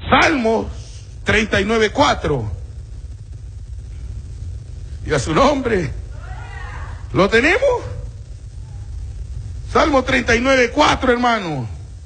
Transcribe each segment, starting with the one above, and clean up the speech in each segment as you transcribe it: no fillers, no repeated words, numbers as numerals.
Salmos 39:4. Y a su nombre. ¿Lo tenemos? Salmo 39:4, hermano.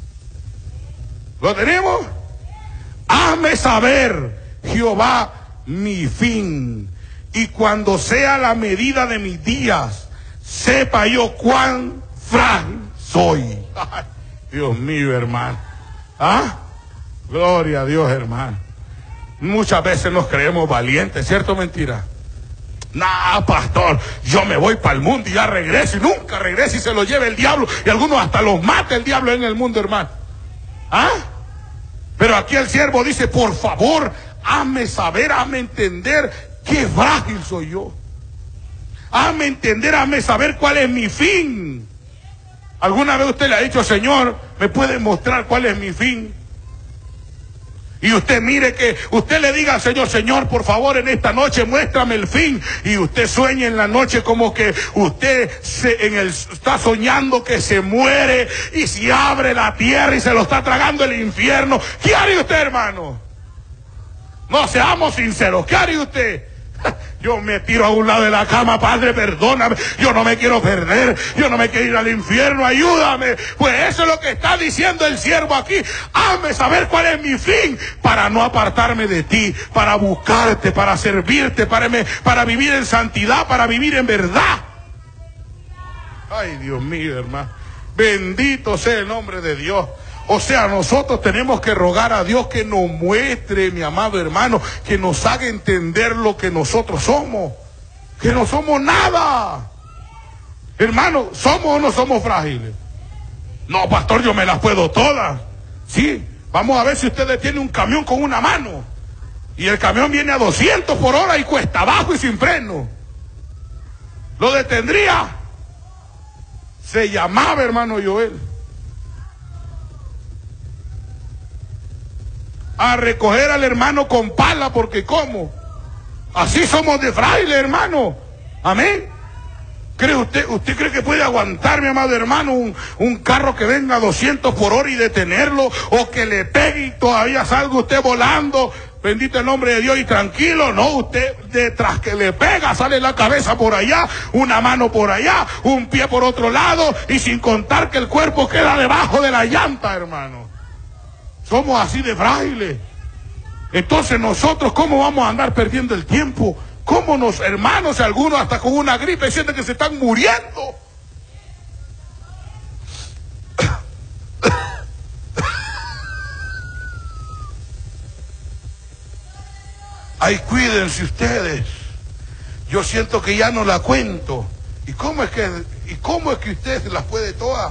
¿Lo tenemos? Hazme saber, Jehová, mi fin, y cuando sea la medida de mis días, sepa yo cuán frágil soy. Ay, Dios mío, hermano. ¿Ah? Gloria a Dios, hermano. Muchas veces nos creemos valientes, ¿cierto o mentira? Nah, pastor, yo me voy para el mundo y ya regreso, y nunca regreso y se lo lleve el diablo, y algunos hasta los mata el diablo en el mundo, hermano. ¿Ah? Pero aquí el siervo dice, por favor, hazme saber, hazme entender qué frágil soy yo. Hazme entender, hazme saber cuál es mi fin. ¿Alguna vez usted le ha dicho, Señor, me puede mostrar cuál es mi fin? Y usted mire que usted le diga al Señor, Señor, por favor, en esta noche muéstrame el fin. Y usted sueña en la noche como que usted está soñando que se muere y se abre la tierra y se lo está tragando el infierno. ¿Qué haría usted, hermano? No, seamos sinceros, ¿qué haría usted? Yo me tiro a un lado de la cama, Padre, perdóname, yo no me quiero perder, yo no me quiero ir al infierno, ayúdame. Pues eso es lo que está diciendo el siervo aquí. Hazme saber cuál es mi fin, para no apartarme de ti, para buscarte, para servirte, para vivir en santidad, para vivir en verdad. Ay, Dios mío, hermano. Bendito sea el nombre de Dios. O sea, nosotros tenemos que rogar a Dios que nos muestre, mi amado hermano, que nos haga entender lo que nosotros somos. Que no somos nada. Hermano, ¿somos o no somos frágiles? No, pastor, yo me las puedo todas. Sí, vamos a ver si usted detiene un camión con una mano. Y el camión viene a 200 por hora y cuesta abajo y sin freno. ¿Lo detendría? Se llamaba, hermano Joel, a recoger al hermano con pala, porque ¿cómo? Así somos de frágiles, hermano. Amén. ¿Cree usted cree que puede aguantar, mi amado hermano, un carro que venga a 200 por hora y detenerlo, o que le pegue y todavía salga usted volando? Bendito el nombre de Dios y tranquilo. No, usted detrás que le pega sale la cabeza por allá, una mano por allá, un pie por otro lado, y sin contar que el cuerpo queda debajo de la llanta, hermano. Somos así de frágiles. Entonces nosotros, ¿cómo vamos a andar perdiendo el tiempo? ¿Cómo nos, hermanos, algunos hasta con una gripe sienten que se están muriendo? Ay, cuídense ustedes. Yo siento que ya no la cuento. ¿Y cómo es que usted las puede todas?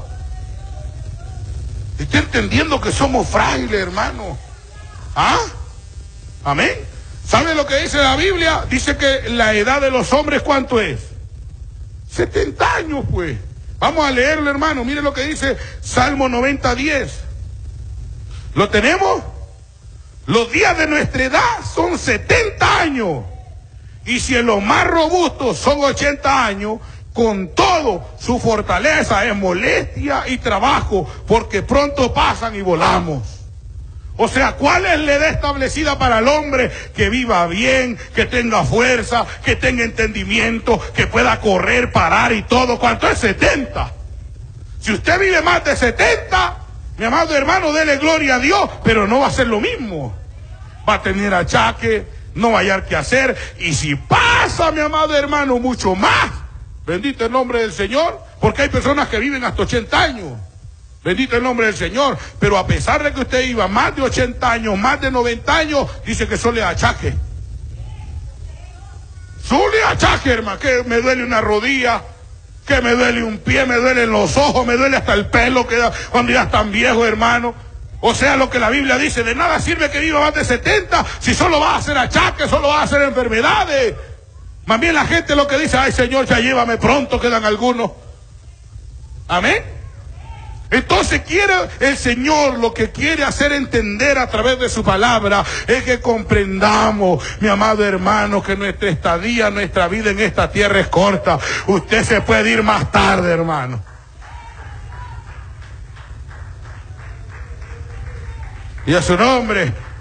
Está entendiendo que somos frágiles, hermano. ¿Ah? Amén. ¿Sabe lo que dice la Biblia? Dice que la edad de los hombres, ¿cuánto es? 70 años, pues. Vamos a leerlo, hermano. Mire lo que dice Salmo 90:10. ¿Lo tenemos? Los días de nuestra edad son 70 años. Y si en los más robustos son 80 años, con todo, su fortaleza es molestia y trabajo, porque pronto pasan y volamos. O sea, ¿cuál es la edad establecida para el hombre? Que viva bien, que tenga fuerza, que tenga entendimiento, que pueda correr, parar y todo. ¿Cuánto es? 70. Si usted vive más de 70, mi amado hermano, dele gloria a Dios, pero no va a ser lo mismo. Va a tener achaque, no va a hallar qué hacer. Y si pasa, mi amado hermano, mucho más, bendito el nombre del Señor, porque hay personas que viven hasta 80 años. Bendito el nombre del Señor. Pero a pesar de que usted iba más de 80 años, más de 90 años, dice que solo le achaque. Solo le achaque, hermano, que me duele una rodilla, que me duele un pie, me duelen los ojos, me duele hasta el pelo, que cuando ya es tan viejo, hermano. O sea, lo que la Biblia dice, de nada sirve que viva más de 70 si solo va a hacer achaques, solo va a hacer enfermedades. Más bien la gente lo que dice, ay Señor, ya llévame pronto, quedan algunos. Amén. Entonces el Señor lo que quiere hacer entender a través de su palabra es que comprendamos, mi amado hermano, que nuestra estadía, nuestra vida en esta tierra es corta. Usted se puede ir más tarde, hermano. Y a su nombre.